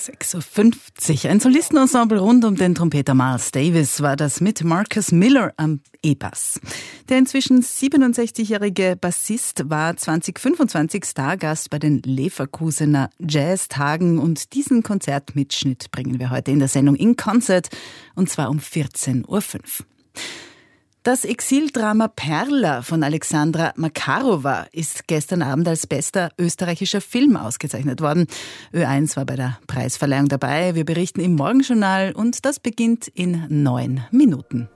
6.50 Uhr. Ein Solistenensemble rund um den Trompeter Miles Davis war das mit Marcus Miller am E-Bass. Der inzwischen 67-jährige Bassist war 2025 Stargast bei den Leverkusener Jazztagen und diesen Konzertmitschnitt bringen wir heute in der Sendung In Concert und zwar um 14.05 Uhr. Das Exildrama Perla von Alexandra Makarova ist gestern Abend als bester österreichischer Film ausgezeichnet worden. Ö1 war bei der Preisverleihung dabei. Wir berichten im Morgenjournal und das beginnt in 9 Minuten.